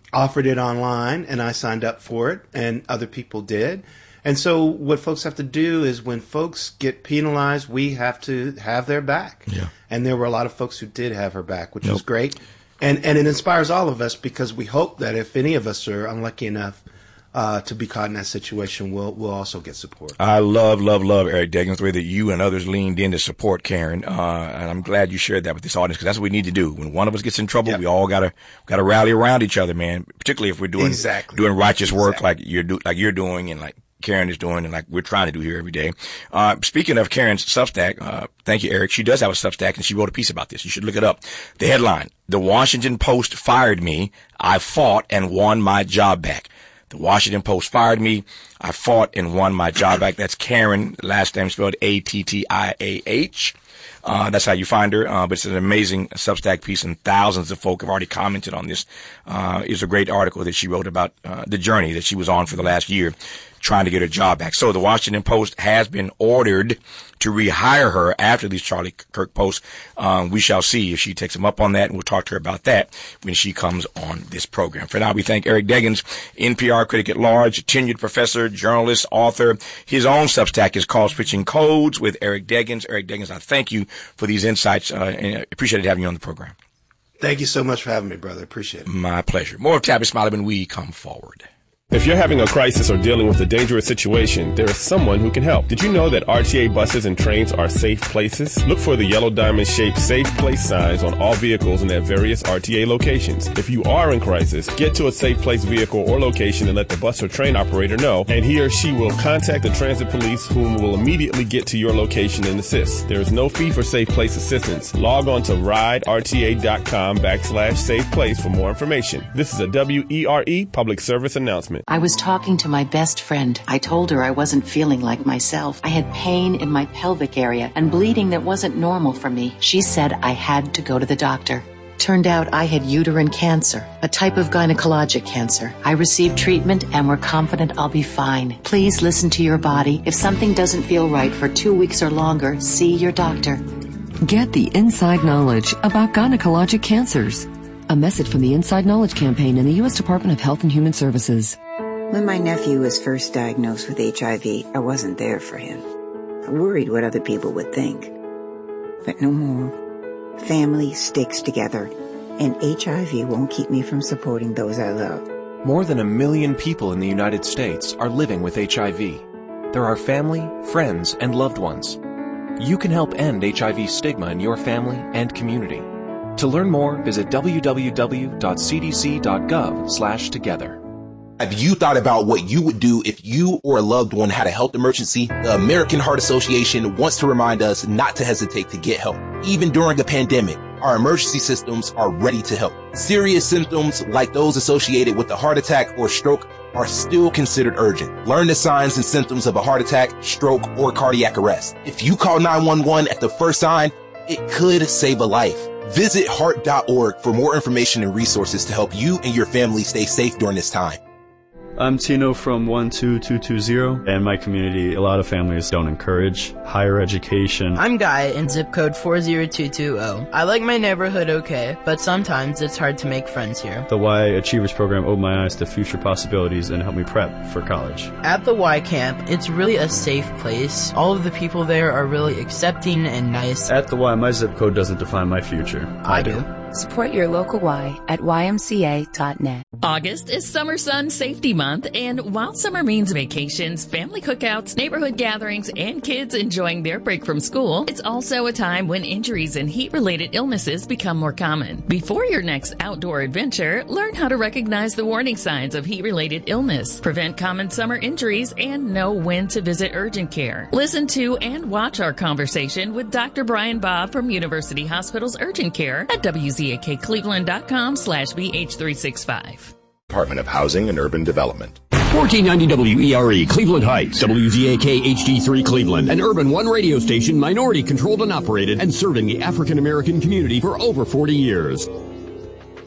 offered it online, and I signed up for it, and other people did. And so what folks have to do is when folks get penalized, we have to have their back. Yeah. And there were a lot of folks who did have her back, which was great. And it inspires all of us, because we hope that if any of us are unlucky enough to be caught in that situation, we'll also get support. I love Eric Deggans, the way that you and others leaned in to support Karen. And I'm glad you shared that with this audience, because that's what we need to do. When one of us gets in trouble, we all gotta rally around each other, man. Particularly if we're doing righteous work like you're doing, and like Karen is doing, and like we're trying to do here every day. Speaking of Karen's Substack, thank you, Eric. She does have a Substack, and she wrote a piece about this. You should look it up. The headline: The Washington Post fired me. I fought and won my job back. The Washington Post fired me. I fought and won my job back. That's Karen, last name spelled Attiah. That's how you find her. But it's an amazing Substack piece, and thousands of folk have already commented on this. It's a great article that she wrote about the journey that she was on for the last year, trying to get her job back. So the Washington Post has been ordered to rehire her after these Charlie Kirk posts. We shall see if she takes him up on that, and we'll talk to her about that when she comes on this program. For now, we thank Eric Deggans, NPR critic at large, tenured professor, journalist, author. His own Substack is called Switching Codes with Eric Deggans. Eric Deggans, I thank you for these insights, and appreciate having you on the program. Thank you so much for having me, brother. Appreciate it. My pleasure. More of Tabby Smiley when we come forward. If you're having a crisis or dealing with a dangerous situation, there is someone who can help. Did you know that RTA buses and trains are safe places? Look for the yellow diamond-shaped safe place signs on all vehicles and at various RTA locations. If you are in crisis, get to a safe place vehicle or location and let the bus or train operator know, and he or she will contact the transit police, whom will immediately get to your location and assist. There is no fee for safe place assistance. Log on to riderta.com/safe place for more information. This is a WERE public service announcement. I was talking to my best friend. I told her I wasn't feeling like myself. I had pain in my pelvic area and bleeding that wasn't normal for me. She said I had to go to the doctor. Turned out I had uterine cancer, a type of gynecologic cancer. I received treatment and we're confident I'll be fine. Please listen to your body. If something doesn't feel right for 2 weeks or longer, see your doctor. Get the inside knowledge about gynecologic cancers. A message from the Inside Knowledge Campaign and the U.S. Department of Health and Human Services. When my nephew was first diagnosed with HIV, I wasn't there for him. I worried what other people would think. But no more. Family sticks together, and HIV won't keep me from supporting those I love. More than 1 million people in the United States are living with HIV. There are family, friends, and loved ones. You can help end HIV stigma in your family and community. To learn more, visit www.cdc.gov/together. Have you thought about what you would do if you or a loved one had a health emergency? The American Heart Association wants to remind us not to hesitate to get help. Even during a pandemic, our emergency systems are ready to help. Serious symptoms like those associated with a heart attack or stroke are still considered urgent. Learn the signs and symptoms of a heart attack, stroke, or cardiac arrest. If you call 911 at the first sign, it could save a life. Visit heart.org for more information and resources to help you and your family stay safe during this time. I'm Tino from 12220. In my community, a lot of families don't encourage higher education. I'm Guy in zip code 40220. I like my neighborhood okay, but sometimes it's hard to make friends here. The Y Achievers program opened my eyes to future possibilities and helped me prep for college. At the Y camp, it's really a safe place. All of the people there are really accepting and nice. At the Y, my zip code doesn't define my future. I do. Support your local Y at ymca.net. August is Summer Sun Safety Month, and while summer means vacations, family cookouts, neighborhood gatherings, and kids enjoying their break from school, it's also a time when injuries and heat-related illnesses become more common. Before your next outdoor adventure, learn how to recognize the warning signs of heat-related illness, prevent common summer injuries, and know when to visit urgent care. Listen to and watch our conversation with Dr. Brian Bob from University Hospital's Urgent Care at WZAKCleveland.com/BH365. Department of Housing and Urban Development. 1490 WERE, Cleveland Heights, WZAK HD3 Cleveland, an Urban One radio station minority controlled and operated and serving the African American community for over 40 years.